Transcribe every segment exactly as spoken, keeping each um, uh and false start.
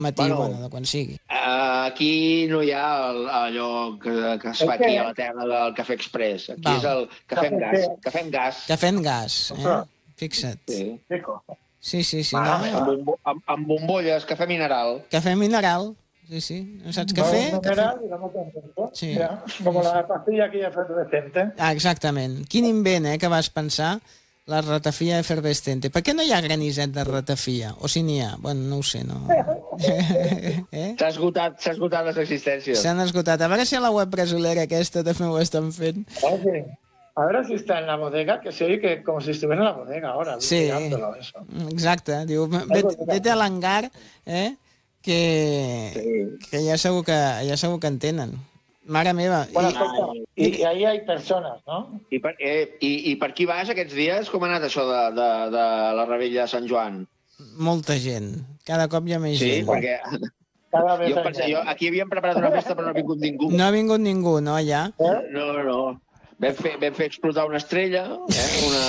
matí, bueno, bueno, de quan sigui. Uh, aquí no hi ha el, allò que, que es fa aquí a la terra del Cafè Express. Aquí Val. És el cafè amb gas. Cafè amb gas. Cafè amb gas, eh? Fixa't. Sí, sí, sí. sí Va, no? amb, bombo, amb, amb bombolles, cafè mineral. Cafè mineral, sí, sí. No saps què fer? Mineral i no contento. Sí. Ja, com la pastilla que ja efervescente. Ah, exactament. Quin invent, eh, que vas pensar? La ratafia efervescente. Per què no hi ha granisset de ratafia? O si n'hi ha? Bueno, no ho sé, no. eh? S'ha esgotat, s'ha esgotat les existències. S'han esgotat. A veure si a la web brasilera aquesta també ho estan fent. Okay. A veure si està en la bodega, que se oye que com si estuviera en la bodega ahora. Sí, exacte. Diu, vete, vete a l'hangar, eh? Que, sí. que ja segur que, ja segur que en tenen. Mare meva. Bueno, I, escolta, i, i ahí hay persones, no? I per, eh, i, I per qui vas aquests dies? Com ha anat això de, de, de la Rebella de Sant Joan? Molta gent. Cada cop hi ha més sí, gent. Sí, perquè... Cada vez jo pensé, jo, aquí havíem preparat una festa però no ha vingut ningú. No ha vingut ningú, no, ja? Eh? No, no. Vam fer, vam fer explotar una estrella, eh?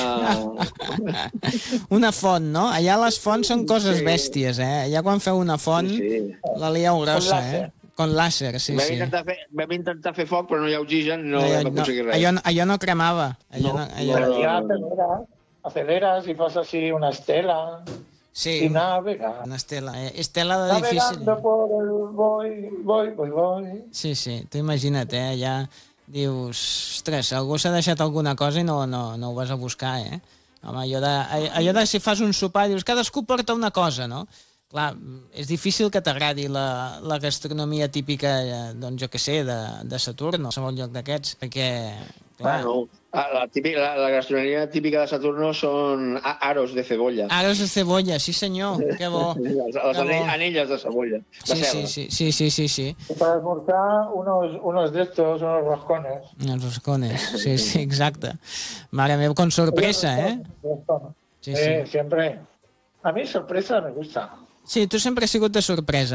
una... una font, no? Allà les fonts són coses sí. bèsties, eh? Allà quan feu una font, sí, sí. la lieu grossa, eh? Con láser, sí, vam sí. Intentar fer, vam intentar fer foc, però no hi ha oxigen, no, no vam aconseguir res. Allò, allò no cremava. Allò no, no, allò... no, no, no. Ja aceleras i fas així una estela. Sí, i navega. Una estela. Eh? Estela d'edifici. Navegando por el voy, voy, voy, voy. Sí, sí, tu imagina't, eh? Allà dius, ostres, algú s'ha deixat alguna cosa i no, no, no ho vas a buscar, eh? Home, allò de, allò de si fas un sopar, dius, cadascú porta una cosa, no? Clar, és difícil que t'agradi la, la gastronomia típica, doncs jo què sé, de, de Saturno, a qualsevol lloc d'aquests, perquè... Clar... Bueno, la, típica, la, la gastronomia típica de Saturno són aros de cebolla. Aros de cebolla, sí senyor, que bo. Les, les anell, anelles de cebolla. De sí, sí, sí, sí, sí, sí, sí. Para almorzar unos, unos de estos, unos roscones. Unos roscones, sí, sí, exacte. Mare meva, con sorpresa, eh? Sí, sí. Eh, siempre. A mí sorpresa me gusta. Sí, tu sempre has sigut de sorpresa.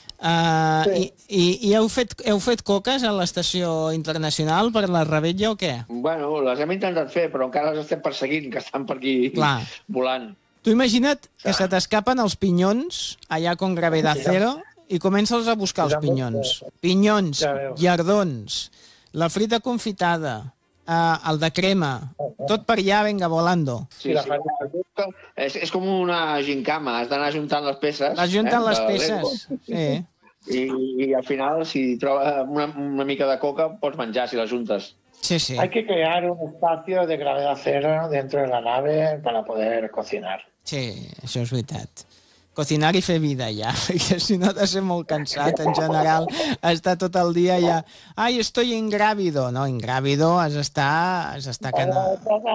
Uh, sí. I, i, I heu fet, heu fet coques a l'estació internacional per la Rebella o què? Bueno, les hem intentat fer, però encara les estem perseguint, que estan per aquí Clar. volant. Tu imagina't que se t'escapen els pinyons allà con gravedad cero i comences a buscar els pinyons. Pinyons, llardons, la frita confitada, Uh, el de crema, tot per allà, venga, volando. Sí, sí. És, és com una gincama, has d'anar juntant les peces. Vas juntant eh, les peces, sí. I, I al final, si trobes una, una mica de coca, pots menjar, si la juntes. Sí, sí. Hay que crear un espacio de gravedad cero dentro de la nave para poder cocinar. Sí, això és veritat. Cocinar i fer vida, ja, perquè si no t'has de ser molt cansat, en general, estar tot el dia ja... Ai, estoy ingrávido. No, ingrávido has d'estar... Has d'estar cana...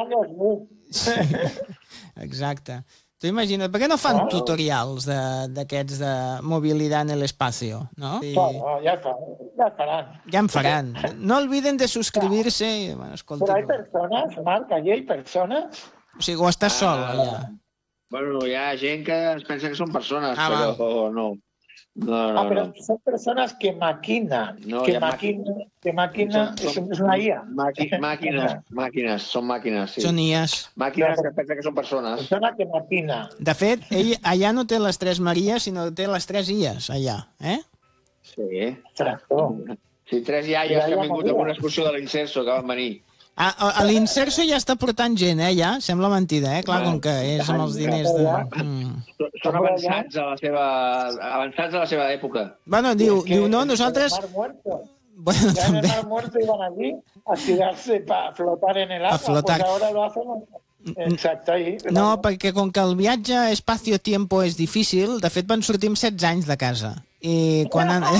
Sí, exacte. Tu imagina't, per què no fan tutorials d'aquests de, de mobilitat en l'espacio, no? I... No, ja, fa, ja faran. Ja en faran. No olviden de suscribir-se. Bueno, escolta, però hi ha persones, Marc, allà hi ha persones... O sigui, o estàs sol, allà? Bueno, hi ha gent que es pensa que són persones, ah, però val. no. No, no, ah, però no. són persones que maquinen. No, que, maquina, que maquina són, és una I A. Màqui, màquines, màquines, són màquines, sí. Són I As. Màquines que pensa que són persones. Persona que maquina. De fet, ell allà no té les tres Maries, sinó té les tres Ies, allà, eh? Sí. Tractor. Sí, tres iaies que han vingut a una excursió de l'Inserso, que van venir. Ah, l'Inserso ja està portant gent, eh, ja? Sembla mentida, eh? Clar, com que és amb els diners de... Mm. Són avançats a la seva... avançats a la seva època. Bueno, diu, diu no, nosaltres... Bueno, ya también. En el Mar Muerto iban allí a tirarse para flotar en el agua. A flotar. Pues ahora lo hacen... Exacte, ahí. No, perquè com que el viatge espacio-tiempo és difícil, de fet van sortir amb setze anys de casa. I quan han,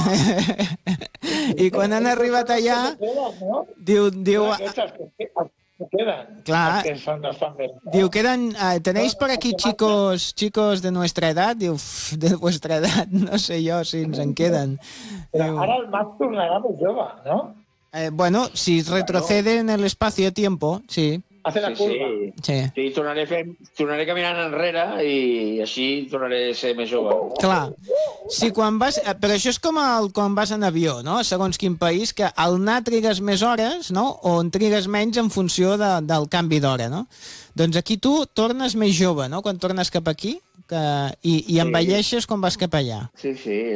I quan han arribat allà, diu... diu clar, diu, quedan, tenéis por aquí chicos, chicos de nuestra edad? Diu, de vuestra edad, no sé jo si ens en queden. Ara el Max tornarà més jove, no? Eh, bueno, si retrocede en el espacio-tiempo, sí. Hace la curva. Sí, sí. sí. sí tornaré, fent, tornaré caminant enrere i així tornaré a ser més jove. Clar. Sí, quan vas... Però això és com el, quan vas en avió, no? Segons quin país, que al anar trigues més hores, no? O en trigues menys en funció de, del canvi d'hora, no? Doncs aquí tu tornes més jove, no? Quan tornes cap aquí, que... I, i envelleixes quan vas cap allà. Sí, sí.